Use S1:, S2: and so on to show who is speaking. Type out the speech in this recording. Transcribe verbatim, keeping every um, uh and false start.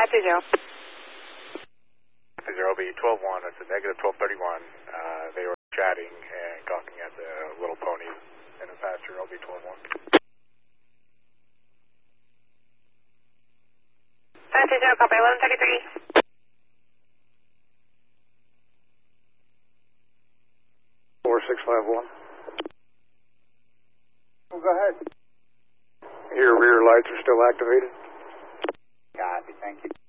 S1: two zero.
S2: Zero B twelve one, it's a negative twelve thirty-one. Uh, they were chatting and gawking at the little pony in the pasture, L B twelve one.
S1: five two zero, copy, eleven thirty-three.
S2: four six five one.
S3: Oh, go ahead.
S2: Your rear lights are still activated?
S3: Copy, thank you.